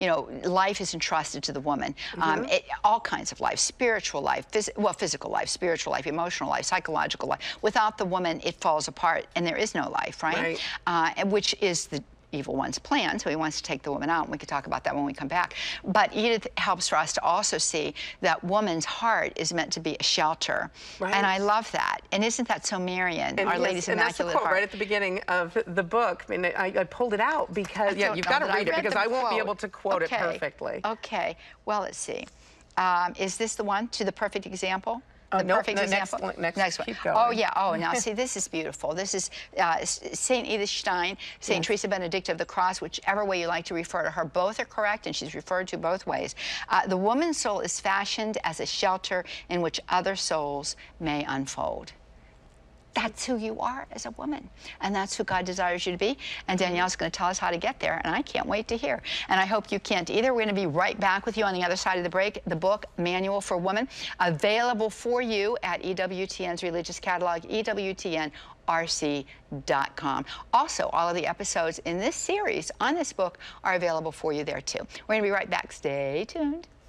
you know, life is entrusted to the woman. All kinds of life, spiritual life, physical life, spiritual life, emotional life, psychological life. Without the woman, it falls apart and there is no life, right? Which is the evil one's plan, so he wants to take the woman out, and we could talk about that when we come back. But Edith helps for us to also see that woman's heart is meant to be a shelter, and I love that. And isn't that so Marian, Our Lady's Immaculate Heart? Right at the beginning of the book. I mean, I pulled it out because, yeah, you've got to read it because I won't be able to quote it perfectly. Okay, well, let's see. Is this the one, To the Perfect Example? The nope, perfect example. Next one. Keep going. Oh, yeah. Oh, now, see, this is beautiful. This is St. Edith Stein, St. Teresa Benedicta of the Cross, whichever way you like to refer to her. Both are correct, and she's referred to both ways. The woman's soul is fashioned as a shelter in which other souls may unfold. That's who you are as a woman, and that's who God desires you to be. And Danielle's going to tell us how to get there, and I can't wait to hear. And I hope you can't either. We're going to be right back with you on the other side of the break. The book, Manual for Woman, available for you at EWTN's religious catalog, EWTNRC.com. Also, all of the episodes in this series on this book are available for you there, too. We're going to be right back. Stay tuned.